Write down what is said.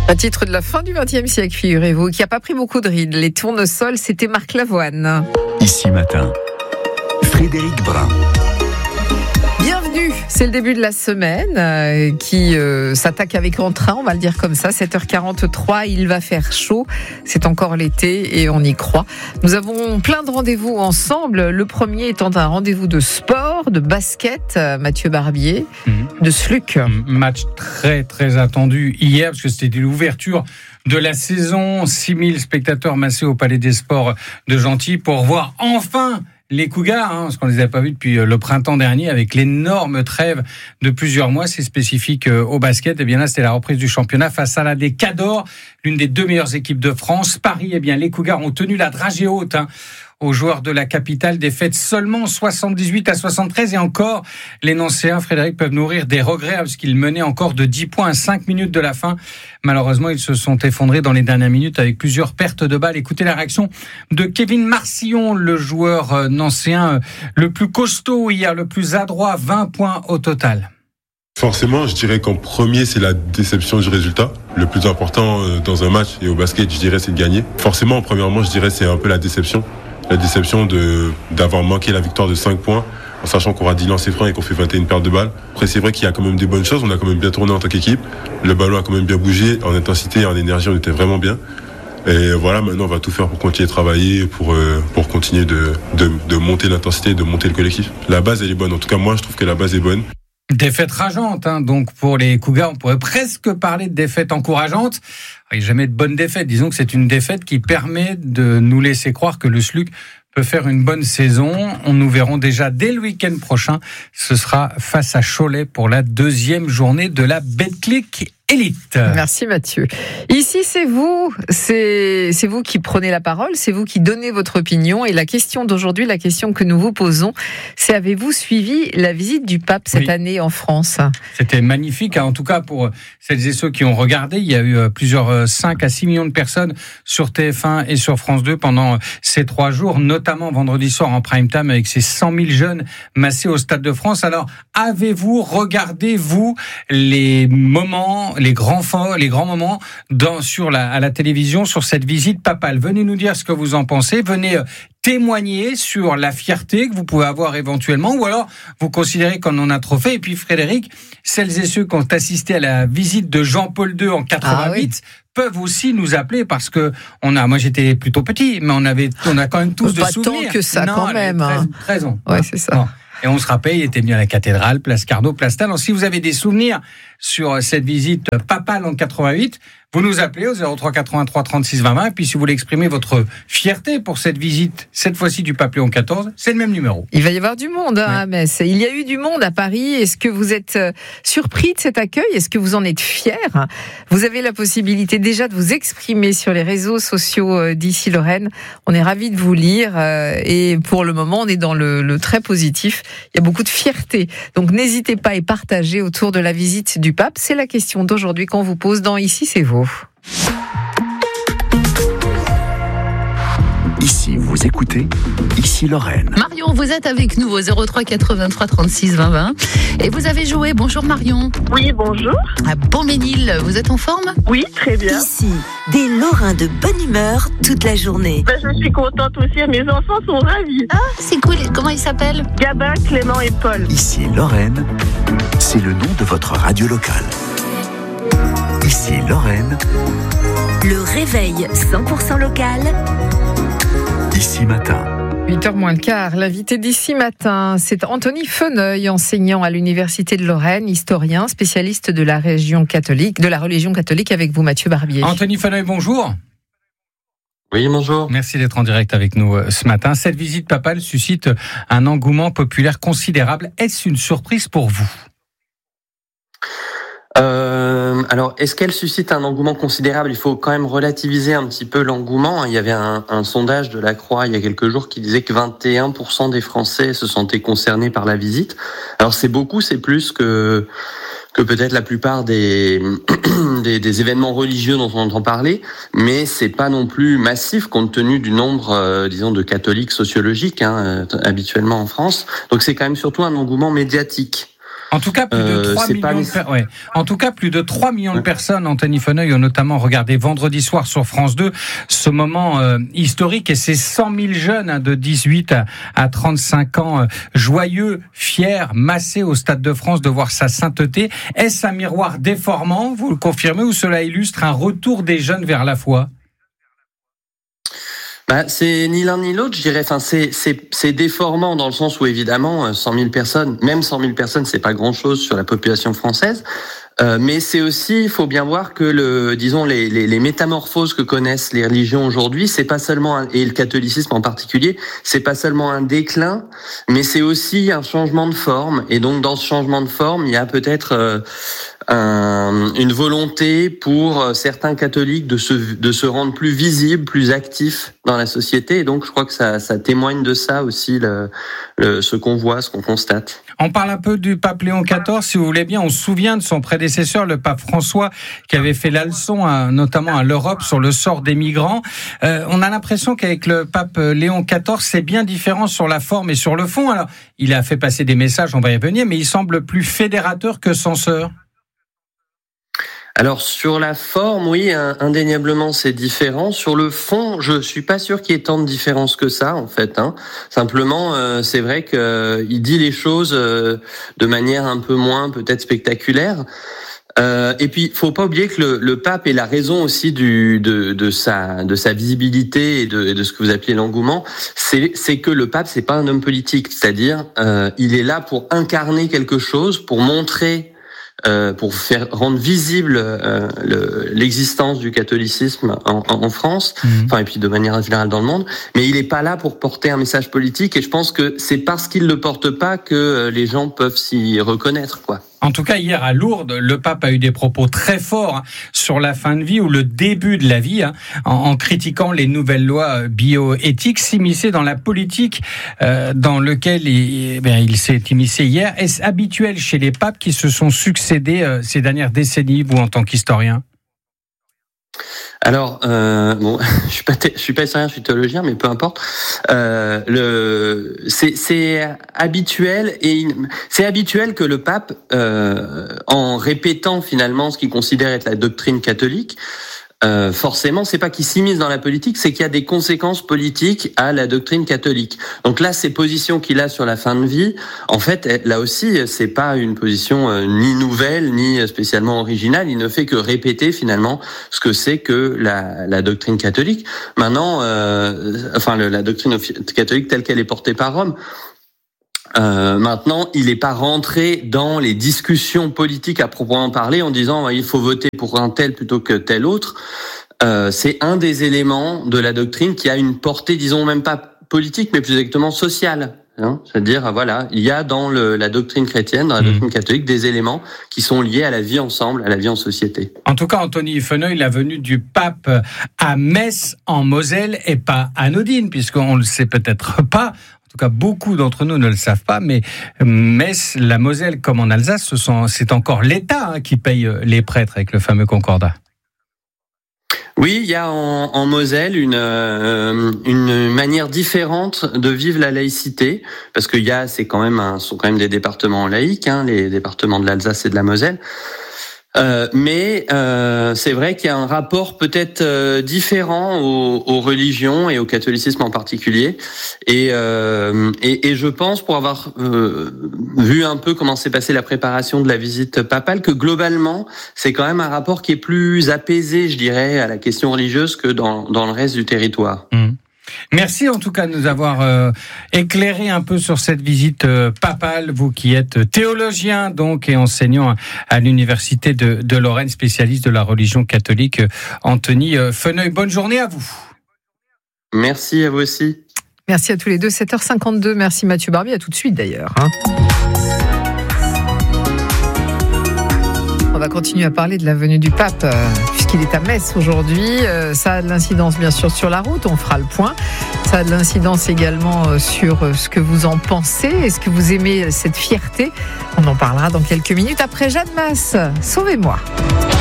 À titre de la fin du XXe siècle, figurez-vous, qui n'a pas pris beaucoup de rides. Les tournesols, c'était Marc Lavoine. Ici Matin, Frédéric Brun. Bienvenue, c'est le début de la semaine qui s'attaque avec entrain, on va le dire comme ça, 7h43, il va faire chaud, c'est encore l'été et on y croit. Nous avons plein de rendez-vous ensemble, le premier étant un rendez-vous de sport, de basket, Mathieu Barbier, de SLUC. Match très très attendu hier parce que c'était l'ouverture de la saison, 6000 spectateurs massés au Palais des Sports de Gentilly pour voir enfin les Cougars, parce qu'on les avait pas vus depuis le printemps dernier, avec l'énorme trêve de plusieurs mois. C'est spécifique au basket. Et bien là, c'était la reprise du championnat face à la des Cadors, l'une des deux meilleures équipes de France. Paris, les Cougars ont tenu la dragée haute aux joueurs de la capitale, défaite seulement 78-73. Et encore, les Nancéens, Frédéric, peuvent nourrir des regrets parce qu'ils menaient encore de 10 points à 5 minutes de la fin. Malheureusement, ils se sont effondrés dans les dernières minutes avec plusieurs pertes de balles. Écoutez la réaction de Kevin Marcillon, le joueur nancéen le plus costaud hier, le plus adroit, 20 points au total. Forcément, je dirais qu'en premier, c'est la déception du résultat. Le plus important dans un match et au basket, je dirais, c'est de gagner. Forcément, premièrement, je dirais, c'est un peu la déception. La déception d'avoir manqué la victoire de 5 points, en sachant qu'on aura 10 lancers francs et qu'on fait 21 pertes de balles. Après, c'est vrai qu'il y a quand même des bonnes choses. On a quand même bien tourné en tant qu'équipe. Le ballon a quand même bien bougé. En intensité et en énergie, on était vraiment bien. Et voilà, maintenant, on va tout faire pour continuer de travailler, pour continuer de monter l'intensité, de monter le collectif. La base, elle est bonne. En tout cas, moi, je trouve que la base est bonne. Défaite rageante, donc pour les Cougars, on pourrait presque parler de défaite encourageante. Il n'y a jamais de bonne défaite. Disons que c'est une défaite qui permet de nous laisser croire que le SLUC peut faire une bonne saison. Nous verrons déjà dès le week-end prochain. Ce sera face à Cholet pour la deuxième journée de la Betclic Elite. Merci Mathieu. Ici, c'est vous qui prenez la parole, c'est vous qui donnez votre opinion. Et la question d'aujourd'hui, la question que nous vous posons, c'est: avez-vous suivi la visite du pape cette année en France ? C'était magnifique, en tout cas pour celles et ceux qui ont regardé. Il y a eu plusieurs 5 à 6 millions de personnes sur TF1 et sur France 2 pendant ces 3 jours, notamment vendredi soir en prime time avec ces 100 000 jeunes massés au Stade de France. Alors, avez-vous regardé, vous, les grands moments à la télévision sur cette visite papale? Venez nous dire ce que vous en pensez. Venez témoigner sur la fierté que vous pouvez avoir éventuellement, ou alors vous considérez qu'on en a trop fait. Et puis Frédéric, celles et ceux qui ont assisté à la visite de Jean-Paul II en 88 peuvent aussi nous appeler, parce que moi j'étais plutôt petit, mais on a quand même tous de souvenirs. Pas tant que ça, quand même. 13 ans. Ouais, c'est ça. Non. Et on se rappelle, il était venu à la cathédrale, place Carnot, place Tal. Alors, si vous avez des souvenirs sur cette visite papale en 88, vous nous appelez au 03 83 36 20 20. Et puis, si vous voulez exprimer votre fierté pour cette visite, cette fois-ci du pape Léon XIV, c'est le même numéro. Il va y avoir du monde à Metz. Il y a eu du monde à Paris. Est-ce que vous êtes surpris de cet accueil ? Est-ce que vous en êtes fiers ? Vous avez la possibilité déjà de vous exprimer sur les réseaux sociaux d'ici Lorraine. On est ravis de vous lire. Et pour le moment, on est dans le très positif. Il y a beaucoup de fierté. Donc, n'hésitez pas à partager autour de la visite du pape. C'est la question d'aujourd'hui qu'on vous pose dans Ici, c'est vous. Ici, vous écoutez Ici Lorraine. Marion, vous êtes avec nous au 03 83 36 20 20 et vous avez joué. Bonjour Marion. Oui, bonjour. À Bonmesnil, vous êtes en forme ? Oui, très bien. Ici, des Lorrains de bonne humeur toute la journée. Je suis contente aussi, mes enfants sont ravis. Ah, c'est cool. Comment ils s'appellent ? Gabin, Clément et Paul. Ici Lorraine, c'est le nom de votre radio locale. Ici Lorraine, le réveil 100% local. Ici Matin. 8h moins le quart, l'invité d'ici matin, c'est Anthony Feneuil, enseignant à l'Université de Lorraine, historien, spécialiste de la religion catholique avec vous Mathieu Barbier. Anthony Feneuil, bonjour. Oui, bonjour. Merci d'être en direct avec nous ce matin. Cette visite papale suscite un engouement populaire considérable. Est-ce une surprise pour vous ? Alors, est-ce qu'elle suscite un engouement considérable ? Il faut quand même relativiser un petit peu l'engouement. Il y avait un sondage de la Croix il y a quelques jours qui disait que 21% des Français se sentaient concernés par la visite. Alors c'est beaucoup, c'est plus que peut-être la plupart des événements religieux dont on entend parler, mais c'est pas non plus massif compte tenu du nombre, de catholiques sociologiques habituellement en France. Donc c'est quand même surtout un engouement médiatique. En tout cas, plus de 3 millions de personnes, Anthony Feneuil, ont notamment regardé vendredi soir sur France 2 ce moment historique, et c'est 100 000 jeunes de 18 à 35 ans, joyeux, fiers, massés au Stade de France de voir sa sainteté. Est-ce un miroir déformant, vous le confirmez, ou cela illustre un retour des jeunes vers la foi ? C'est ni l'un ni l'autre, je dirais. Enfin, c'est déformant dans le sens où, évidemment, 100 000 personnes, même 100 000 personnes, c'est pas grand-chose sur la population française. Mais c'est aussi, il faut bien voir que les métamorphoses que connaissent les religions aujourd'hui, c'est pas seulement et le catholicisme en particulier, c'est pas seulement un déclin, mais c'est aussi un changement de forme. Et donc, dans ce changement de forme, il y a peut-être une volonté pour certains catholiques de se rendre plus visibles, plus actifs dans la société. Et donc, je crois que ça témoigne de ça aussi, ce qu'on voit, ce qu'on constate. On parle un peu du pape Léon XIV, si vous voulez bien. On se souvient de son prédécesseur, le pape François, qui avait fait la leçon, notamment à l'Europe, sur le sort des migrants. On a l'impression qu'avec le pape Léon XIV, c'est bien différent sur la forme et sur le fond. Alors, il a fait passer des messages, on va y revenir, mais il semble plus fédérateur que censeur. Alors, sur la forme, oui, indéniablement, c'est différent. Sur le fond, je suis pas sûr qu'il y ait tant de différence que ça, en fait. Simplement, c'est vrai qu'il dit les choses de manière un peu moins, peut-être, spectaculaire. Et puis, faut pas oublier que le pape est la raison aussi de sa visibilité et de ce que vous appelez l'engouement. C'est que le pape, c'est pas un homme politique. C'est-à-dire, il est là pour incarner quelque chose, pour montrer, pour faire rendre visible l'existence du catholicisme en France, et puis de manière générale dans le monde, mais il est pas là pour porter un message politique, et je pense que c'est parce qu'il le porte pas que les gens peuvent s'y reconnaître, quoi. En tout cas, hier à Lourdes, le pape a eu des propos très forts sur la fin de vie ou le début de la vie, en critiquant les nouvelles lois bioéthiques, s'immiscer dans la politique dans lequel il s'est immiscé hier. Est-ce habituel chez les papes qui se sont succédés ces dernières décennies, vous en tant qu'historien ? Alors, je suis pas historien, je suis théologien, mais peu importe. C'est habituel, et c'est habituel que le pape, en répétant finalement ce qu'il considère être la doctrine catholique, forcément, c'est pas qu'il s'immisce dans la politique, c'est qu'il y a des conséquences politiques à la doctrine catholique. Donc là, ces positions qu'il a sur la fin de vie, en fait, là aussi, c'est pas une position ni nouvelle, ni spécialement originale. Il ne fait que répéter finalement ce que c'est que la doctrine catholique. Maintenant, la doctrine catholique telle qu'elle est portée par Rome. Maintenant, il n'est pas rentré dans les discussions politiques à proprement parler en disant il faut voter pour un tel plutôt que tel autre. C'est un des éléments de la doctrine qui a une portée, disons même pas politique, mais plus exactement sociale. C'est-à-dire, voilà, il y a dans la doctrine chrétienne, dans la doctrine catholique, des éléments qui sont liés à la vie ensemble, à la vie en société. En tout cas, Anthony Feneuil, la venue du pape à Metz, en Moselle, est pas anodine, puisqu'on le sait peut-être pas. En tout cas, beaucoup d'entre nous ne le savent pas, mais Metz, la Moselle, comme en Alsace, c'est encore l'État qui paye les prêtres avec le fameux concordat. Oui, il y a en Moselle une manière différente de vivre la laïcité, parce que sont quand même des départements laïques, les départements de l'Alsace et de la Moselle. Mais c'est vrai qu'il y a un rapport peut-être différent aux religions et au catholicisme en particulier, et je pense, pour avoir vu un peu comment s'est passée la préparation de la visite papale, que globalement c'est quand même un rapport qui est plus apaisé, je dirais, à la question religieuse que dans le reste du territoire. Merci en tout cas de nous avoir éclairé un peu sur cette visite papale, vous qui êtes théologien donc et enseignant à l'université de Lorraine, spécialiste de la religion catholique. Anthony Feneuil, bonne journée à vous. Merci à vous aussi. Merci à tous les deux, 7h52, merci Mathieu Barbier, à tout de suite d'ailleurs. On va continuer à parler de la venue du pape, puisqu'il est à Metz aujourd'hui. Ça a de l'incidence bien sûr sur la route, on fera le point. Ça a de l'incidence également sur ce que vous en pensez. Est-ce que vous aimez cette fierté ? On en parlera dans quelques minutes après Jeanne Masse. Sauvez-moi.